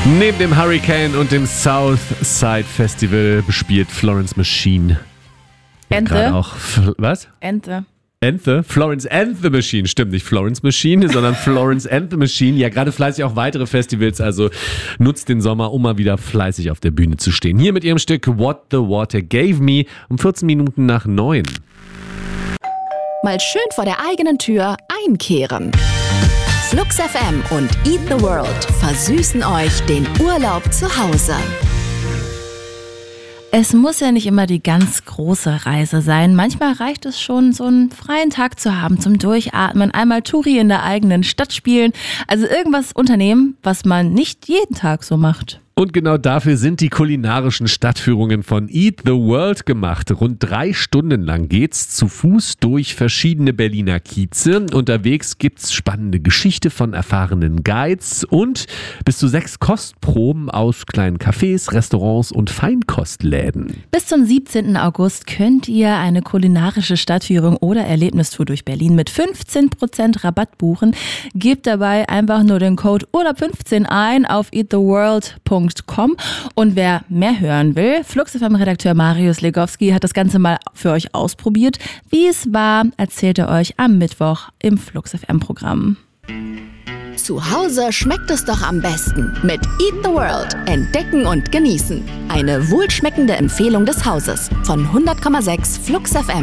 Neben dem Hurricane und dem Southside Festival bespielt Florence Machine. Ente? Auch was? Ente. Florence and the Machine, stimmt, nicht Florence Machine, sondern Florence and the Machine. Ja, gerade fleißig auch weitere Festivals, also nutzt den Sommer, um mal wieder fleißig auf der Bühne zu stehen. Hier mit ihrem Stück What the Water Gave Me um 14 Minuten nach 9. Mal schön vor der eigenen Tür einkehren. Flux FM und Eat the World versüßen euch den Urlaub zu Hause. Es muss ja nicht immer die ganz große Reise sein. Manchmal reicht es schon, so einen freien Tag zu haben zum Durchatmen, einmal Touri in der eigenen Stadt spielen. Also irgendwas unternehmen, was man nicht jeden Tag so macht. Und genau dafür sind die kulinarischen Stadtführungen von Eat the World gemacht. Rund 3 Stunden lang geht's zu Fuß durch verschiedene Berliner Kieze. Unterwegs gibt's spannende Geschichte von erfahrenen Guides und bis zu 6 Kostproben aus kleinen Cafés, Restaurants und Feinkostläden. Bis zum 17. August könnt ihr eine kulinarische Stadtführung oder Erlebnistour durch Berlin mit 15% Rabatt buchen. Gebt dabei einfach nur den Code Urlaub15 ein auf eattheworld.com. Und wer mehr hören will, Flux FM-Redakteur Marius Legowski hat das Ganze mal für euch ausprobiert. Wie es war, erzählt er euch am Mittwoch im Flux FM-Programm. Zu Hause schmeckt es doch am besten mit Eat the World. Entdecken und genießen. Eine wohlschmeckende Empfehlung des Hauses von 100,6 Flux FM.